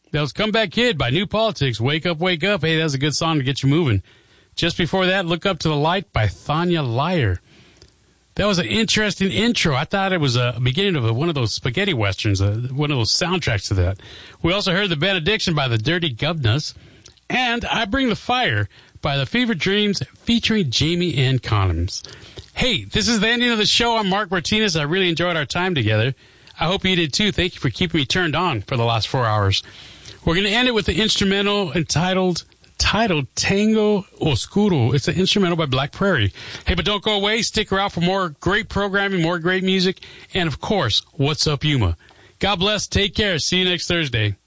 That was Comeback Kid by New Politics. Wake Up, Wake Up. Hey, that was a good song to get you moving. Just before that, Look Up to the Light by Thanya Lyer. That was an interesting intro. I thought it was a beginning of one of those spaghetti westerns, one of those soundtracks to that. We also heard The Benediction by the Dirty Governors, and I Bring the Fire by the Fever Dreams featuring Jamie Ann Connors. Hey, this is the ending of the show. I'm Mark Martinez. I really enjoyed our time together. I hope you did too. Thank you for keeping me turned on for the last 4 hours. We're going to end it with the instrumental titled Tango Oscuro. It's an instrumental by Black Prairie. Hey, but don't go away. Stick around for more great programming, more great music, and, of course, What's Up, Yuma. God bless. Take care. See you next Thursday.